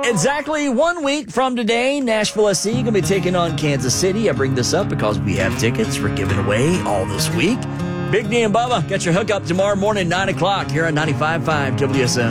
Exactly 1 week from today, Nashville SC going to be taking on Kansas City. I bring this up because we have tickets we're giving away all this week. Big D and Bubba, got your hookup tomorrow morning, 9 o'clock here on 95.5 WSM.